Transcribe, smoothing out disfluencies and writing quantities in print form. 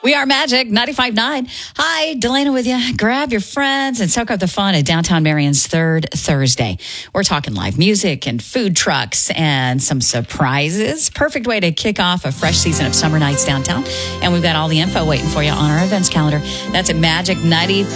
We are Magic 95.9. Hi, Delana with you. Grab your friends and soak up the fun at Downtown Marion's Third Thursday. We're talking live music and food trucks and some surprises. Perfect way to kick off a fresh season of summer nights downtown. And we've got all the info waiting for you on our events calendar. That's at Magic 95.9.